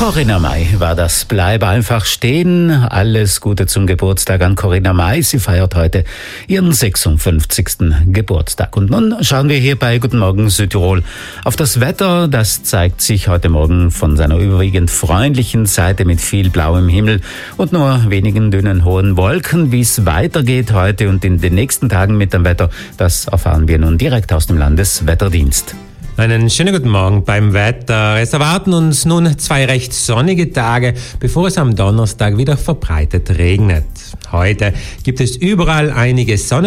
Corinna May war das. Bleib einfach stehen. Alles Gute zum Geburtstag an Corinna May. Sie feiert heute ihren 56. Geburtstag. Und nun schauen wir hier bei Guten Morgen Südtirol auf das Wetter. Das zeigt sich heute Morgen von seiner überwiegend freundlichen Seite mit viel blauem Himmel und nur wenigen dünnen hohen Wolken. Wie es weitergeht heute und in den nächsten Tagen mit dem Wetter, das erfahren wir nun direkt aus dem Landeswetterdienst. Einen schönen guten Morgen beim Wetter. Es erwarten uns nun 2 recht sonnige Tage, bevor es am Donnerstag wieder verbreitet regnet. Heute gibt es überall einige Sonne.